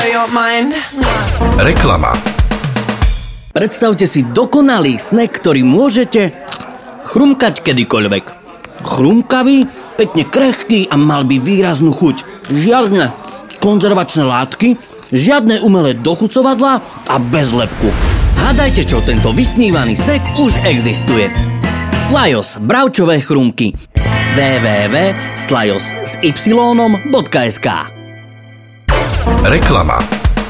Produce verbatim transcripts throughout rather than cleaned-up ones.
Reklama. Predstavte si dokonalý snack, ktorý môžete chrumkať kedykoľvek. Chrumkavý, pekne krehký a mal by výraznú chuť. Žiadne konzervačné látky, žiadne umelé dochucovadlá a bez lepku. Hádajte, čo tento vysnívaný snack už existuje. Slajos bravčové chrumky. w w w bodka slajos s y bodka es ká. Reklama.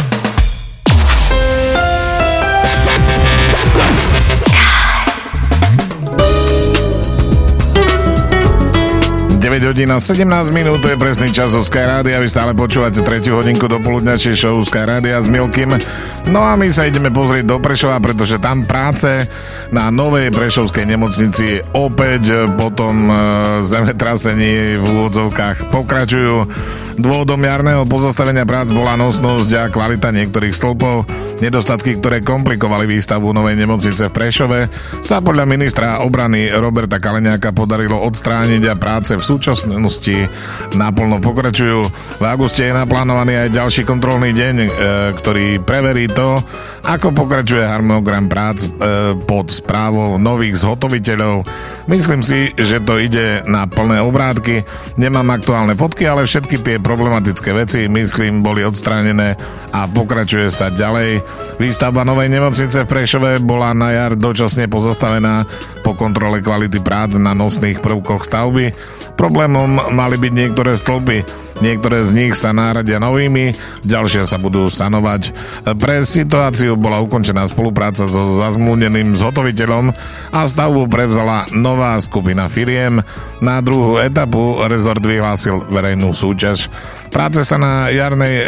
deväť hodín a sedemnásť minút, to je presný čas zo Sky Rádia. Vy stále počúvate tretiu hodinku do poludňačej show Sky Rádia s Milkym. No a my sa ideme pozrieť do Prešova, pretože tam práce na novej prešovskej nemocnici opäť po tom e, zemetrasení v úvodzovkách pokračujú. Dôvodom jarného pozastavenia prác bola nosnosť a kvalita niektorých stĺpov. Nedostatky, ktoré komplikovali výstavbu novej nemocnice v Prešove, sa podľa ministra obrany Roberta Kaliňáka podarilo odstrániť a práce v súčasnosti naplno pokračujú. V auguste je naplánovaný aj ďalší kontrolný deň, e, ktorý preverí to, ako pokračuje harmonogram prác e, pod správou nových zhotoviteľov. Myslím si, že to ide na plné obrátky. Nemám aktuálne fotky, ale všetky tie problematické veci, myslím, boli odstránené a pokračuje sa ďalej. Výstavba novej nemocnice v Prešove bola na jar dočasne pozastavená po kontrole kvality prác na nosných prvkoch stavby. Problémom mali byť niektoré stĺpy, niektoré z nich sa náradia novými, ďalšie sa budú sanovať. Pre situáciu bola ukončená spolupráca so zazmluvneným zhotoviteľom a stavbu prevzala nová skupina firiem. Na druhú etapu rezort vyhlásil verejnú súťaž. Práce sa na jarnej,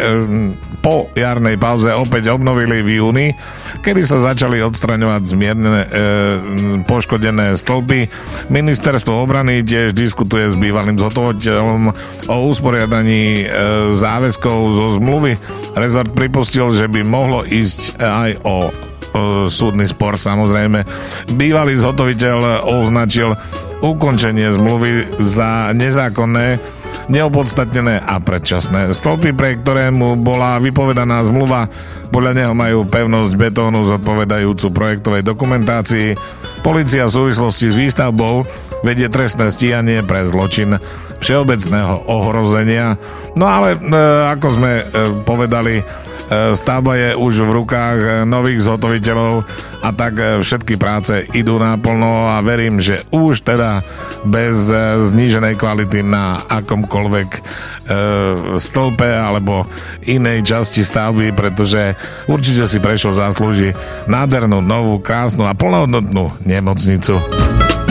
po jarnej pauze opäť obnovili v júni, kedy sa začali odstraňovať zmierne e, poškodené stĺpy. Ministerstvo obrany tiež diskutuje s bývalým zhotoviteľom o usporiadaní e, záväzkov zo zmluvy. Rezort pripustil, že by mohlo ísť aj o súdny spor, samozrejme. Bývalý zhotoviteľ označil ukončenie zmluvy za nezákonné, neopodstatnené a predčasné. Stĺpy, pre ktorému bola vypovedaná zmluva, podľa neho majú pevnosť betónu zodpovedajúcu projektovej dokumentácii. Polícia v súvislosti s výstavbou vedie trestné stíhanie pre zločin všeobecného ohrozenia. No ale, e, ako sme e, povedali, stavba je už v rukách nových zhotoviteľov a tak všetky práce idú naplno a verím, že už teda bez zníženej kvality na akomkoľvek e, stĺpe alebo inej časti stavby, pretože určite si Prešov zaslúži nádhernú, novú, krásnu a plnohodnotnú nemocnicu.